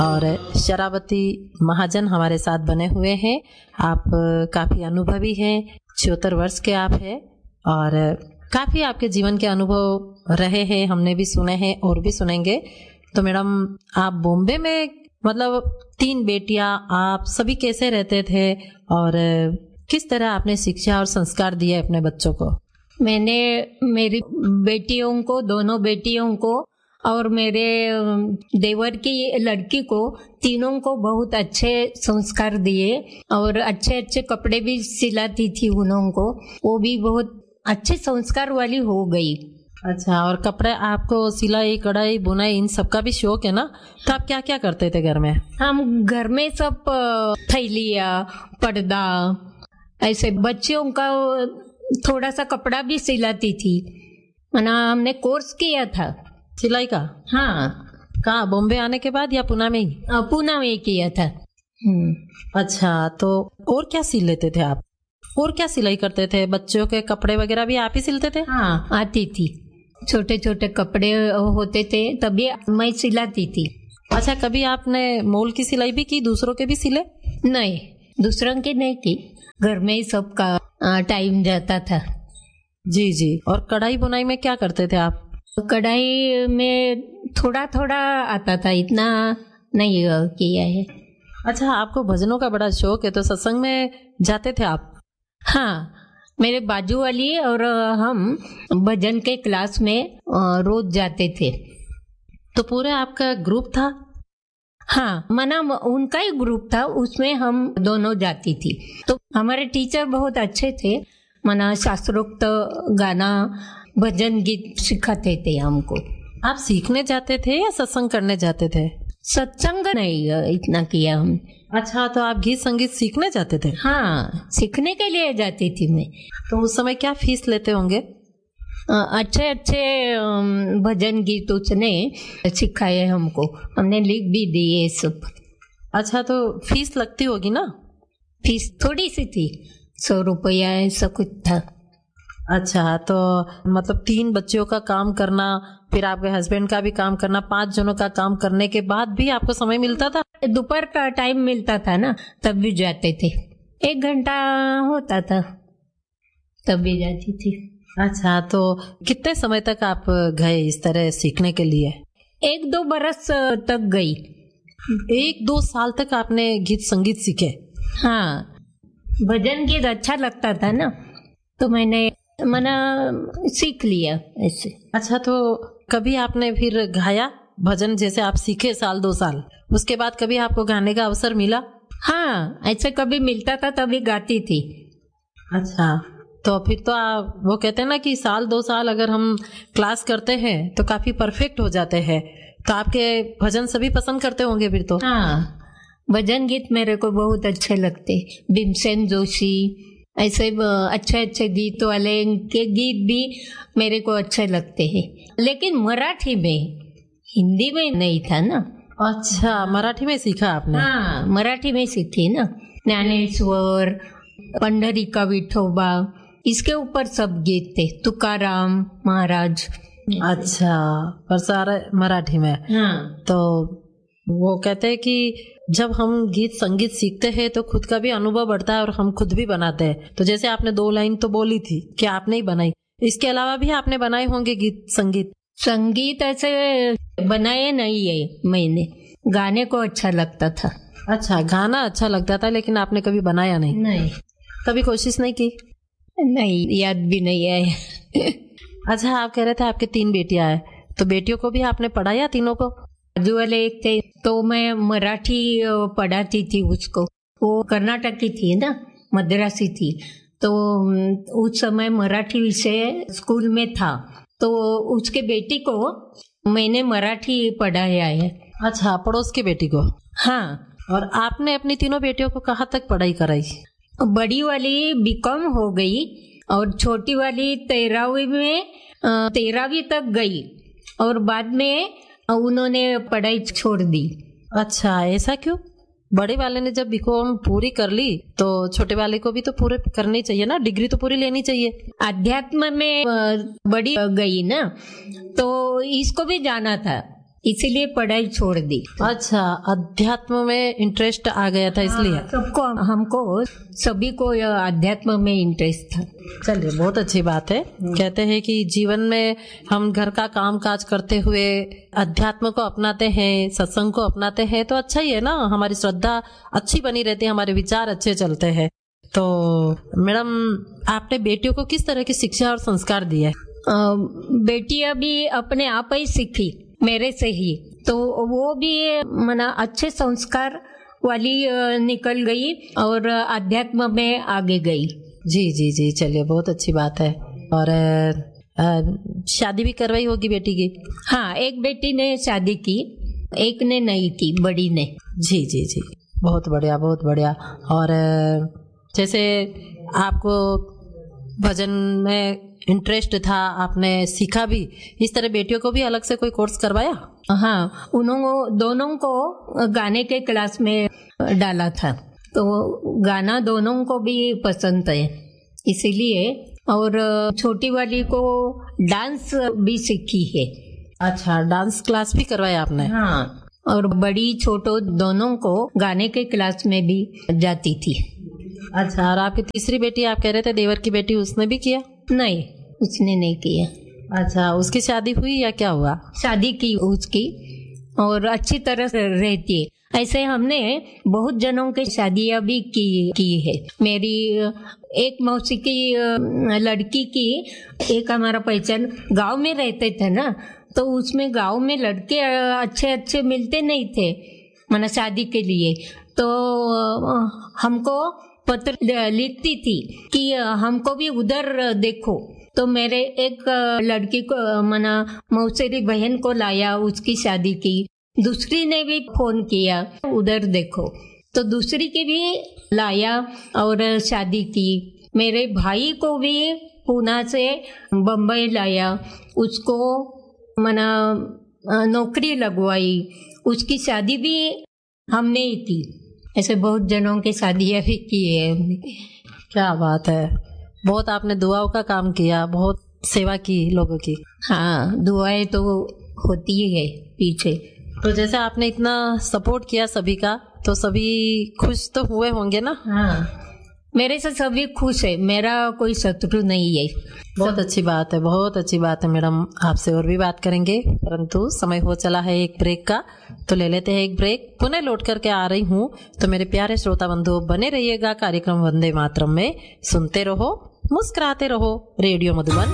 और शरावती महाजन हमारे साथ बने हुए हैं। आप काफ़ी अनुभवी हैं, 74 वर्ष के आप हैं और काफ़ी आपके जीवन के अनुभव रहे हैं, हमने भी सुने हैं और भी सुनेंगे। तो मैडम, आप बॉम्बे में मतलब 3 बेटियां, आप सभी कैसे रहते थे और किस तरह आपने शिक्षा और संस्कार दिए अपने बच्चों को? मैंने मेरी बेटियों को, दोनों बेटियों को और मेरे देवर की लड़की को, तीनों को बहुत अच्छे संस्कार दिए और अच्छे अच्छे कपड़े भी सिलाती थी उनको। वो भी बहुत अच्छे संस्कार वाली हो गई। अच्छा, और कपड़े आपको सिलाई, कढ़ाई, बुनाई इन सब का भी शौक है ना? तो आप क्या क्या करते थे घर में? हम घर में सब थैलिया, पर्दा, ऐसे बच्चों का थोड़ा सा कपड़ा भी सिलाती थी। मना हमने कोर्स किया था सिलाई का। हाँ। कहाँ, बॉम्बे आने के बाद या पुणे में ही? पुणे में किया था। अच्छा, तो और क्या सिल लेते थे आप? और क्या सिलाई करते थे? बच्चों के कपड़े वगैरह भी आप ही सिलते थे? हाँ, आती थी। छोटे छोटे कपड़े होते थे तभी मैं सिलाती थी। अच्छा, कभी आपने मॉल की सिलाई भी की, दूसरों के भी सिले? नहीं, दूसरों के नहीं की, घर में ही सबका टाइम जाता था। जी जी। और कढ़ाई बुनाई में क्या करते थे आप? कढ़ाई में थोड़ा थोड़ा आता था, इतना नहीं किया है। अच्छा, आपको भजनों का बड़ा शौक है, तो सत्संग में जाते थे आप? हाँ, मेरे बाजू वाली और हम भजन के क्लास में रोज जाते थे। तो पूरे आपका ग्रुप था? हाँ, मना उनका ही ग्रुप था, उसमें हम दोनों जाती थी। तो हमारे टीचर बहुत अच्छे थे, मना शास्त्रोक्त गाना, भजन गीत सिखाते थे हमको। आप सीखने जाते थे या सत्संग करने जाते थे? सत्संग नहीं इतना किया हम। अच्छा, तो आप गीत संगीत सीखने जाते थे? हाँ, सीखने के लिए जाती थी मैं। तो उस समय क्या फीस लेते होंगे? अच्छे अच्छे भजन गीत उसने सिखाए हमको, हमने लिख भी दिए सब। अच्छा, तो फीस लगती होगी ना? फीस थोड़ी सी थी, 100 रुपया ऐसा कुछ था। अच्छा, तो मतलब 3 बच्चों का काम करना, फिर आपके हस्बैंड का भी काम करना, 5 जनों का काम करने के बाद भी आपको समय मिलता था? दोपहर का टाइम मिलता था ना, तब भी जाते थे। 1 घंटा होता था, तब भी जाती थी। अच्छा, तो कितने समय तक आप गए इस तरह सीखने के लिए? 1-2 बरस तक गई। 1-2 साल तक आपने गीत संगीत सीखे? हाँ, भजन गीत अच्छा लगता था ना, तो मैंने मना सीख लिया ऐसे। अच्छा, तो कभी आपने फिर गाया भजन? जैसे आप सीखे 1-2 साल, उसके बाद कभी आपको गाने का अवसर मिला? हाँ, ऐसे कभी मिलता था तभी गाती थी। अच्छा, तो फिर तो आप, वो कहते हैं ना कि 1-2 साल अगर हम क्लास करते हैं तो काफी परफेक्ट हो जाते हैं। तो आपके भजन सभी पसंद करते होंगे फिर तो? हाँ, भजन गीत मेरे को बहुत अच्छे लगते। भीमसेन जोशी, ऐसे अच्छे अच्छे गीत वाले के गीत भी मेरे को अच्छे लगते हैं, लेकिन मराठी में, हिंदी में नहीं था ना। अच्छा, मराठी में सीखा आपने? हाँ, मराठी में सीखी ना। ज्ञानेश्वर, पंढरीका विठोबा, इसके ऊपर सब गीत थे, तुकाराम महाराज। अच्छा, पर सारा मराठी में। हाँ। तो वो कहते हैं कि जब हम गीत संगीत सीखते हैं तो खुद का भी अनुभव बढ़ता है और हम खुद भी बनाते हैं। तो जैसे आपने 2 लाइन तो बोली थी कि आपने ही बनाई, इसके अलावा भी आपने बनाए होंगे गीत संगीत? संगीत ऐसे बनाए नहीं है मैंने, गाने को अच्छा लगता था। अच्छा, गाना अच्छा लगता था, लेकिन आपने कभी बनाया नहीं? नहीं। कभी कोशिश नहीं की? नहीं, याद भी नहीं है। अच्छा, आप कह रहे थे आपके 3 बेटियां हैं, तो बेटियों को भी आपने पढ़ाया तीनों को? बाजू वाले एक थे तो मैं मराठी पढ़ाती थी उसको, वो कर्नाटक की थी ना, मद्रासी थी, तो उस समय मराठी विषय स्कूल में था, तो उसके बेटी को मैंने मराठी पढ़ाया है। अच्छा, पड़ोस की बेटी को? हाँ। और आपने अपनी तीनों बेटियों को कहाँ तक पढ़ाई कराई? बड़ी वाली बीकॉम हो गई और छोटी वाली 13वीं तक गई और बाद में उन्होंने पढ़ाई छोड़ दी। अच्छा, ऐसा क्यों? बड़े वाले ने जब बीकॉम पूरी कर ली तो छोटे वाले को भी तो पूरे करनी चाहिए ना, डिग्री तो पूरी लेनी चाहिए। अध्यात्म में बड़ी गई ना, तो इसको भी जाना था, इसीलिए पढ़ाई छोड़ दी। अच्छा, अध्यात्म में इंटरेस्ट आ गया था इसलिए? सबको, हमको सभी को अध्यात्म में इंटरेस्ट था। चलिए, बहुत अच्छी बात है। कहते हैं कि जीवन में हम घर का काम काज करते हुए अध्यात्म को अपनाते हैं, सत्संग को अपनाते हैं तो अच्छा ही है ना, हमारी श्रद्धा अच्छी बनी रहती है, हमारे विचार अच्छे चलते हैं। तो मैडम, आपने बेटियों को किस तरह की शिक्षा और संस्कार दिए? बेटियां भी अपने आप ही सीखी मेरे से ही, तो वो भी मना अच्छे संस्कार वाली निकल गई और अध्यात्म में आगे गई। जी जी जी, चलिए, बहुत अच्छी बात है। और शादी भी करवाई होगी बेटी की? हाँ, एक बेटी ने शादी की, एक ने नहीं की, बड़ी ने। जी जी जी, बहुत बढ़िया, बहुत बढ़िया। और जैसे आपको भजन में इंटरेस्ट था, आपने सीखा भी, इस तरह बेटियों को भी अलग से कोई कोर्स करवाया? हाँ, दोनों को गाने के क्लास में डाला था, तो गाना दोनों को भी पसंद है इसीलिए। और छोटी वाली को डांस भी सीखी है। अच्छा, डांस क्लास भी करवाया आपने? हाँ, और बड़ी छोटो दोनों को गाने के क्लास में भी जाती थी। अच्छा, और आपकी तीसरी बेटी, आप कह रहे थे देवर की बेटी, उसने भी किया? नहीं, उसने नहीं किया। अच्छा, उसकी शादी हुई या क्या हुआ? शादी की उसकी, और अच्छी तरह से रहती है। ऐसे हमने बहुत जनों की शादियां भी की है। मेरी एक मौसी की लड़की की, एक हमारा पहचान गांव में रहते थे ना, तो उसमें गांव में लड़के अच्छे अच्छे मिलते नहीं थे माना शादी के लिए, तो हमको पत्र लिखती थी कि हमको भी उधर देखो। तो मेरे एक लड़की को मना मौसेरी बहन को लाया, उसकी शादी की। दूसरी ने भी फोन किया, उधर देखो, तो दूसरी की भी लाया और शादी की। मेरे भाई को भी पूना से बम्बई लाया, उसको मना नौकरी लगवाई, उसकी शादी भी हमने ही की। ऐसे बहुत जनों की शादियां भी की है हमने। क्या बात है, बहुत आपने दुआओं का काम किया, बहुत सेवा की लोगों की। हाँ, दुआएं तो होती है पीछे। तो जैसे आपने इतना सपोर्ट किया सभी का, तो सभी खुश तो हुए होंगे ना? हाँ, मेरे से सभी खुश है, मेरा कोई शत्रु नहीं है। बहुत अच्छी बात है, बहुत अच्छी बात है मैडम। आपसे और भी बात करेंगे, परंतु समय हो चला है एक ब्रेक का, तो ले लेते हैं एक ब्रेक। पुनः लौट करके आ रही हूँ, तो मेरे प्यारे श्रोता बंधु बने रहिएगा कार्यक्रम वंदे मातरम में। सुनते रहो, मुस्कुराते रहो, रेडियो मधुबन